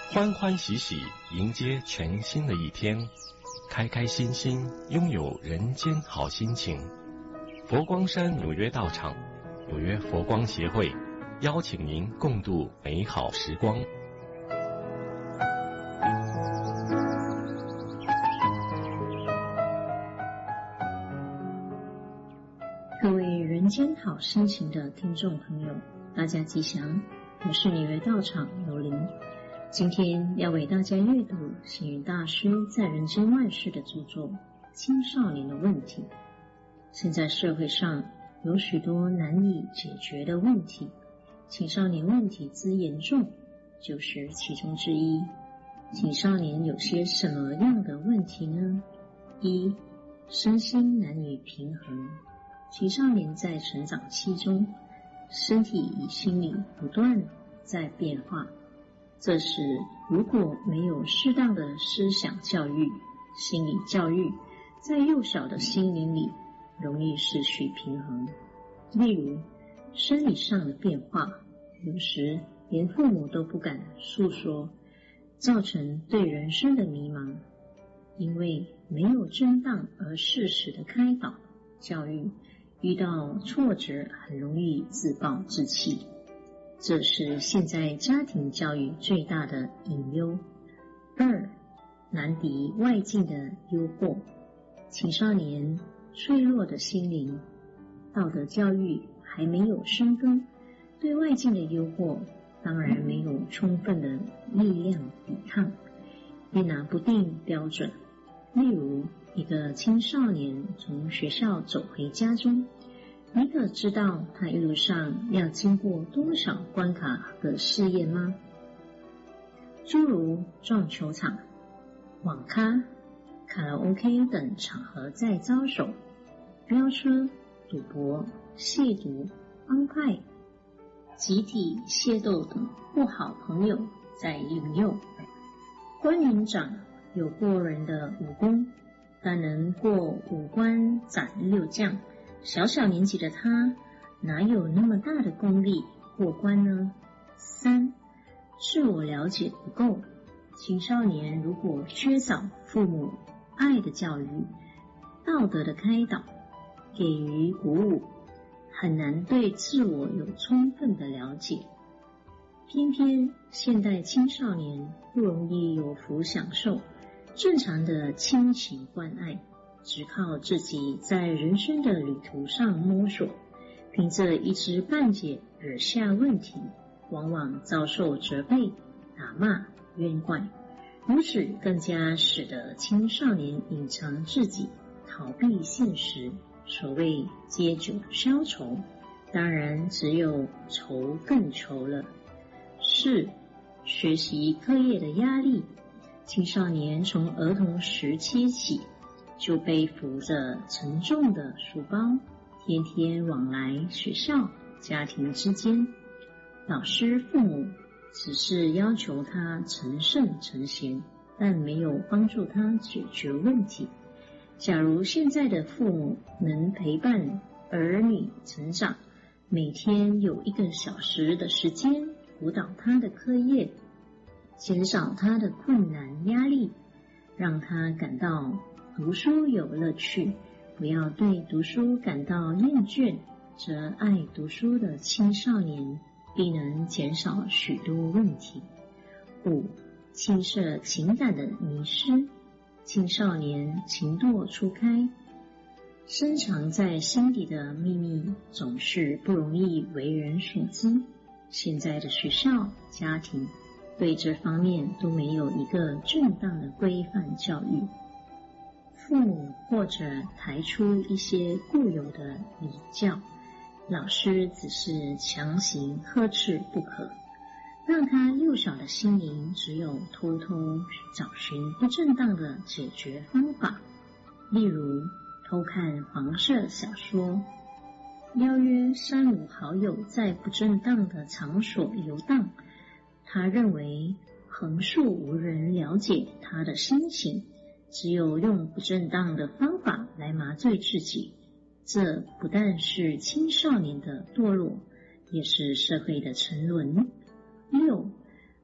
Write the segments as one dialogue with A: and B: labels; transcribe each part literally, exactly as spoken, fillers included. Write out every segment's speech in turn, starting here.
A: 欢欢喜喜迎接全新的一天，开开心心拥有人间好心情。佛光山纽约道场纽约佛光协会邀请您共度美好时光。
B: 各位人间好心情的听众朋友，大家吉祥，我是纽约道场刘玲。今天要为大家阅读星云大师在人间万事的著作《青少年的问题》。现在社会上有许多难以解决的问题，青少年问题之严重就是其中之一。青少年有些什么样的问题呢？一、身心难以平衡。青少年在成长期中，身体与心理不断在变化，这时如果没有适当的思想教育、心理教育，在幼小的心灵里容易失去平衡。例如生理上的变化，有时连父母都不敢诉说，造成对人生的迷茫。因为没有正当而适时的开导教育，遇到挫折很容易自暴自弃，这是现在家庭教育最大的隐忧。二、难敌外境的诱惑。青少年脆弱的心灵，道德教育还没有生根，对外境的诱惑当然没有充分的力量抵抗，也拿不定标准。例如一个青少年从学校走回家中，你可知道他一路上要经过多少关卡的试验吗？诸如撞球场、网咖、卡拉 OK 等场合在招手，飙车、赌博、亵渎、帮派、集体械斗等不好朋友在引诱。关云长有过人的武功，但能过五关斩六将，小小年纪的他哪有那么大的功力过关呢？三、自我了解不够。青少年如果缺少父母爱的教育、道德的开导、给予鼓舞，很难对自我有充分的了解。偏偏现代青少年不容易有福享受正常的亲情关爱，只靠自己在人生的旅途上摸索，凭着一知半解惹下问题，往往遭受责备、打骂、冤怪，如此更加使得青少年隐藏自己，逃避现实。所谓借酒消愁，当然只有愁更愁了。四、学习课业的压力。青少年从儿童时期起就背负着沉重的书包，天天往来学校、家庭之间，老师、父母只是要求他成圣成贤，但没有帮助他解决问题。假如现在的父母能陪伴儿女成长，每天有一个小时的时间辅导他的课业，减少他的困难压力，让他感到读书有乐趣，不要对读书感到厌倦，则爱读书的青少年必能减少许多问题。五、青涩情感的迷失。青少年情窦初开，深藏在心底的秘密总是不容易为人所知。现在的学校、家庭对这方面都没有一个正当的规范教育，父母或者抬出一些固有的礼教，老师只是强行呵斥不可，让他幼小的心灵只有偷偷找寻不正当的解决方法。例如偷看黄色小说，邀约三五好友在不正当的场所游荡，他认为横竖无人了解他的心情，只有用不正当的方法来麻醉自己。这不但是青少年的堕落，也是社会的沉沦。六、父母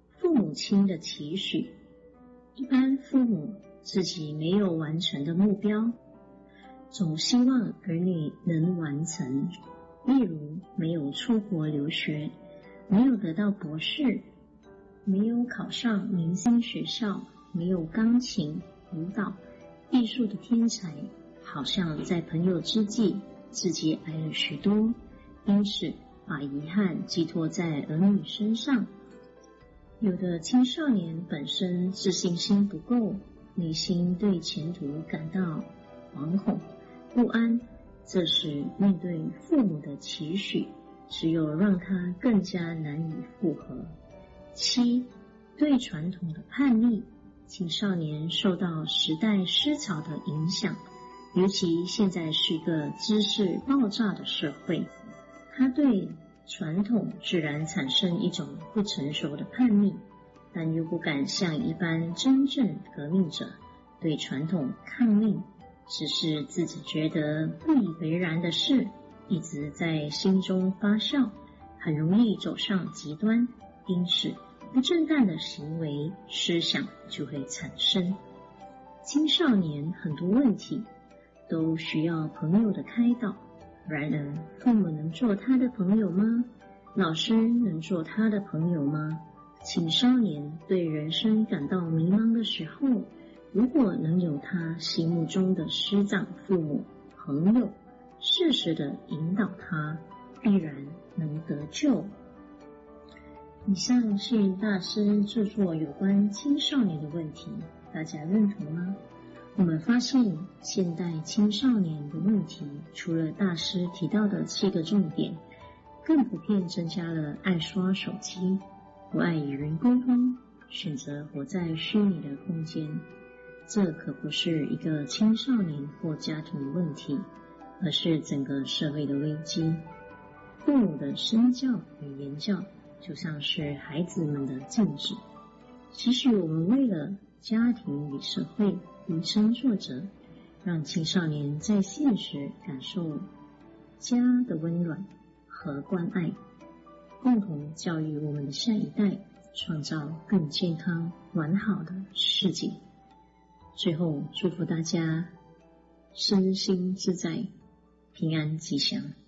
B: 母亲的期许。一般父母自己没有完成的目标，总希望儿女能完成，例如没有出国留学，没有得到博士，没有考上明星学校，没有钢琴、舞蹈、艺术的天才，好像在朋友之际自己矮了许多，因此把遗憾寄托在儿女身上。有的青少年本身自信心不够，内心对前途感到惶恐不安，这时面对父母的期许，只有让他更加难以负荷。七、对传统的叛逆。青少年受到时代思潮的影响，尤其现在是一个知识爆炸的社会，他对传统自然产生一种不成熟的叛逆，但又不敢像一般真正革命者对传统抗命，只是自己觉得不以为然的事一直在心中发酵，很容易走上极端，因此不正当的行为思想就会产生。青少年很多问题都需要朋友的开导，然而父母能做他的朋友吗？老师能做他的朋友吗？青少年对人生感到迷茫的时候，如果能有他心目中的师长、父母、朋友适时的引导他，必然能得救。以上星云大师著作有关青少年的问题，大家认同吗？我们发现现代青少年的问题，除了大师提到的七个重点，更普遍增加了爱刷手机、不爱与人沟通，选择活在虚拟的空间。这可不是一个青少年或家庭的问题，而是整个社会的危机。父母的身教与言教就像是孩子们的镜子，其实我们为了家庭与社会以身作则，让青少年在现实感受家的温暖和关爱，共同教育我们的下一代，创造更健康完好的世界。最后祝福大家身心自在，平安吉祥。